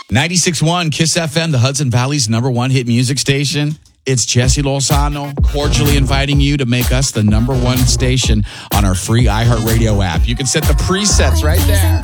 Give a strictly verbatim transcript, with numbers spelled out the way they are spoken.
ninety-six point one Kiss F M, the Hudson Valley's number one hit music station. It's Jesse Lozano cordially inviting you to make us the number one station on our free iHeartRadio app. You can set the presets right there.